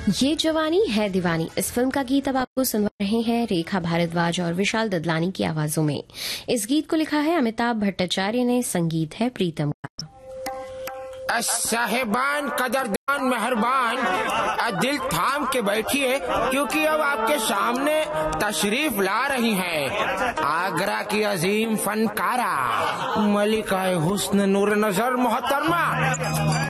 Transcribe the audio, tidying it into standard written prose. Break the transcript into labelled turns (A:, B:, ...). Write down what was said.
A: ये जवानी है दीवानी, इस फिल्म का गीत अब आपको सुनवा रहे हैं रेखा भारद्वाज और विशाल ददलानी की आवाजों में। इस गीत को लिखा है अमिताभ भट्टाचार्य ने, संगीत है प्रीतम का।
B: साहेबान, कदरदान, मेहरबान, दिल थाम के बैठिए, क्योंकि अब आपके सामने तशरीफ ला रही हैं आगरा की अजीम फनकारा मलिका हुस्न नूर नजर मोहतरमा